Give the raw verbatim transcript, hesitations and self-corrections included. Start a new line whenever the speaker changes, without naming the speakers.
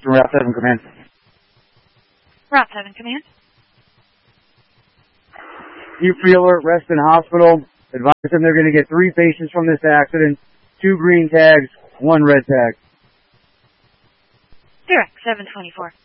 Route seven Command.
Route seven Command.
Keep free alert, Reston Hospital. Advise them they're going to get three patients from this accident. Two green tags, one red tag.
Direct seven twenty-four.